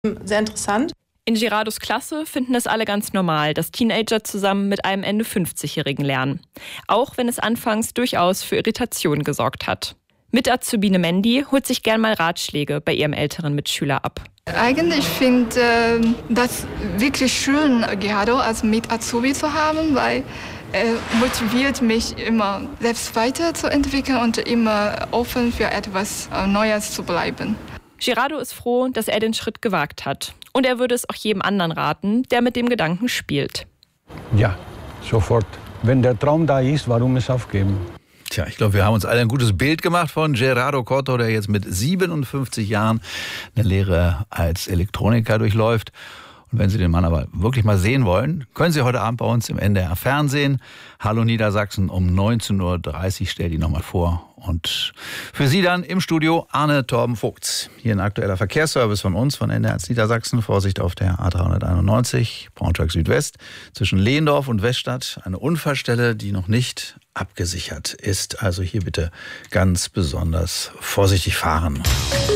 Sehr interessant. In Gerardos Klasse finden es alle ganz normal, dass Teenager zusammen mit einem Ende 50-Jährigen lernen. Auch wenn es anfangs durchaus für Irritationen gesorgt hat. Mit-Azubine Mandy holt sich gern mal Ratschläge bei ihrem älteren Mitschüler ab. Eigentlich finde das wirklich schön, Gerardo als Mit-Azubi zu haben, weil er motiviert mich immer, selbst weiterzuentwickeln und immer offen für etwas Neues zu bleiben. Gerardo ist froh, dass er den Schritt gewagt hat. Und er würde es auch jedem anderen raten, der mit dem Gedanken spielt. Ja, sofort. Wenn der Traum da ist, warum es aufgeben? Tja, ich glaube, wir haben uns alle ein gutes Bild gemacht von Gerardo Cotto, der jetzt mit 57 Jahren eine Lehre als Elektroniker durchläuft. Und wenn Sie den Mann aber wirklich mal sehen wollen, können Sie heute Abend bei uns im NDR Fernsehen. Hallo Niedersachsen um 19.30 Uhr, stell die nochmal vor. Und für Sie dann im Studio Arne Torben Vogts. Hier ein aktueller Verkehrsservice von uns, von NDR Niedersachsen. Vorsicht auf der A391, Braunschweig Südwest, zwischen Lehndorf und Weststadt. Eine Unfallstelle, die noch nicht abgesichert ist. Also hier bitte ganz besonders vorsichtig fahren.